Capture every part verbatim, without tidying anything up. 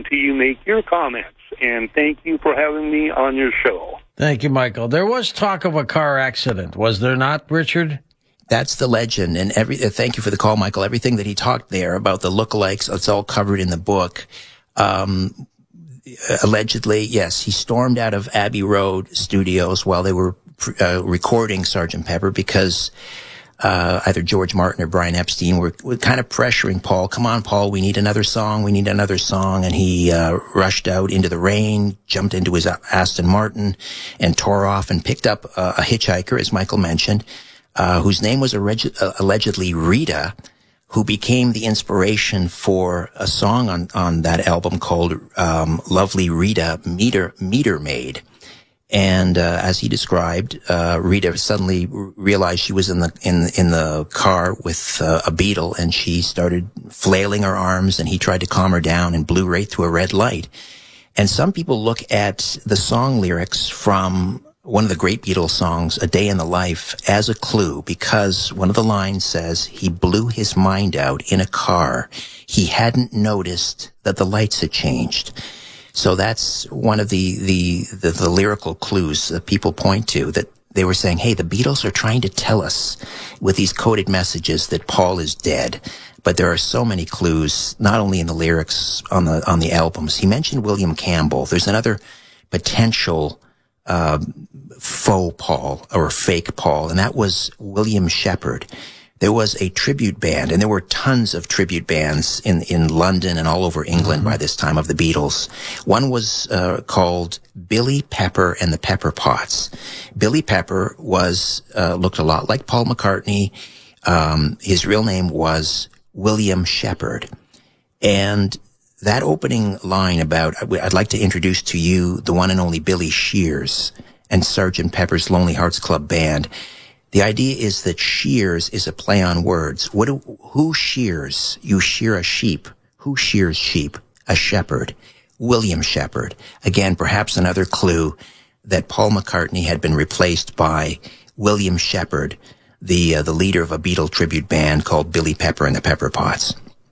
to you make your comments. And thank you for having me on your show. Thank you, Michael. There was talk of a car accident, was there not, Richard? That's the legend. And every, uh, thank you for the call, Michael. Everything that he talked there about the lookalikes, it's all covered in the book. Um, allegedly, yes, he stormed out of Abbey Road Studios while they were uh, recording Sergeant Pepper because uh, either George Martin or Brian Epstein were, were kind of pressuring Paul. Come on, Paul, we need another song. We need another song. And he uh, rushed out into the rain, jumped into his Aston Martin, and tore off and picked up uh, a hitchhiker, as Michael mentioned, uh, whose name was alleged, uh, allegedly Rita, who became the inspiration for a song on, on that album called um, Lovely Rita, Meter, Meter Maid. And uh, as he described, uh, Rita suddenly r- realized she was in the in in the car with uh, a Beatle, and she started flailing her arms, and he tried to calm her down and blew right through a red light. And some people look at the song lyrics from one of the great Beatles songs, A Day in the Life, as a clue, because one of the lines says, he blew his mind out in a car. He hadn't noticed that the lights had changed. So that's one of the, the, the, the lyrical clues that people point to, that they were saying, hey, the Beatles are trying to tell us with these coded messages that Paul is dead. But there are so many clues, not only in the lyrics on the, on the albums. He mentioned William Campbell. There's another potential, uh, faux Paul or fake Paul, and that was William Shepherd. There was a tribute band, and there were tons of tribute bands in, in London and all over England mm-hmm. by this time of the Beatles. One was uh, called Billy Pepper and the Pepper Pots. Billy Pepper was uh, looked a lot like Paul McCartney. Um, his real name was William Shepherd. And that opening line about, I'd like to introduce to you the one and only Billy Shears and Sergeant Pepper's Lonely Hearts Club Band. The idea is that shears is a play on words. What do, who shears? You shear a sheep. Who shears sheep? A shepherd. William Shepherd. Again, perhaps another clue that Paul McCartney had been replaced by William Shepherd, the uh, the leader of a Beatle tribute band called Billy Pepper and the Pepper Pots.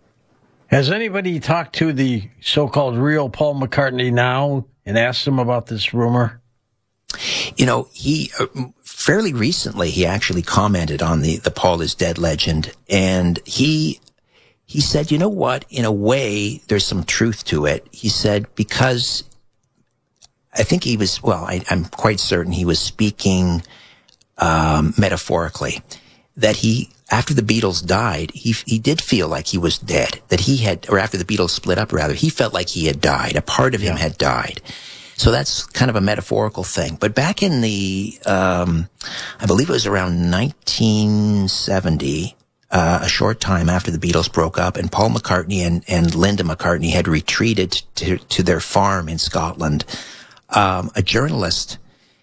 Has anybody talked to the so-called real Paul McCartney now and asked him about this rumor? You know, he... Uh, Fairly recently, he actually commented on the, the Paul is dead legend, and he, he said, you know what, in a way, there's some truth to it. He said, because I think he was, well, I, I'm quite certain he was speaking, um, metaphorically, that he, after the Beatles died, he, he did feel like he was dead, that he had, or after the Beatles split up rather, he felt like he had died. A part of him yeah. had died. So that's kind of a metaphorical thing. But back in the, um, I believe it was around nineteen seventy, uh, a short time after the Beatles broke up, and Paul McCartney and, and Linda McCartney had retreated to, to their farm in Scotland, um, a journalist,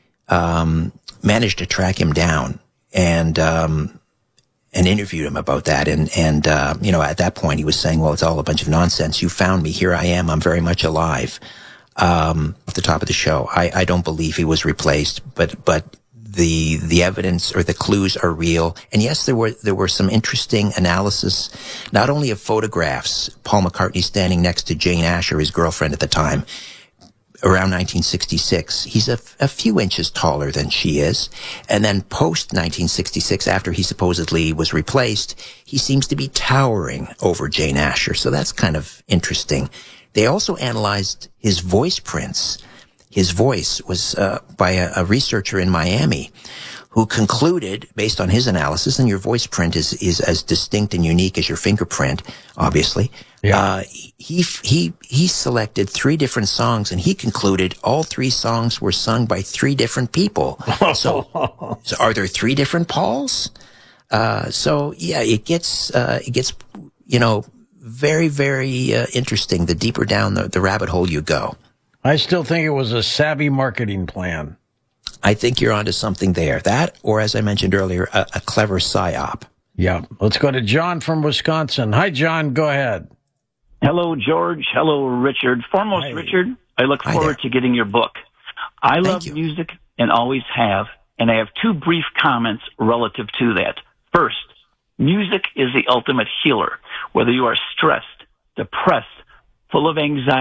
um, managed to track him down and, um, and interviewed him about that. And, and, uh, you know, at that point he was saying, well, it's all a bunch of nonsense. You found me. Here I am. I'm very much alive. Um, at the top of the show, I, I don't believe he was replaced, but, but the, the evidence or the clues are real. And yes, there were, there were some interesting analysis, not only of photographs, Paul McCartney standing next to Jane Asher, his girlfriend at the time, around nineteen sixty-six. He's a, a few inches taller than she is. And then post nineteen sixty-six, after he supposedly was replaced, he seems to be towering over Jane Asher. So that's kind of interesting. They also analyzed his voice prints. His voice was uh, by a, a researcher in Miami who concluded, based on his analysis, and your voice print is, is as distinct and unique as your fingerprint, obviously. Yeah. Uh, he, he, he selected three different songs, and he concluded all three songs were sung by three different people. So, so are there three different Pauls? Uh, so yeah, it gets, uh, it gets, you know, very, very uh, interesting the deeper down the, the rabbit hole you go. I still think it was a savvy marketing plan. I think you're onto something there. That, or as I mentioned earlier, a, a clever psyop. Yeah. Let's go to John from Wisconsin. Hi, John. Go ahead. Hello, George. Hello, Richard. Foremost, Hi. Richard, I look Hi forward there. to getting your book. I Thank love you. music and always have, and I have two brief comments relative to that. First, music is the ultimate healer. Whether you are stressed, depressed, full of anxiety,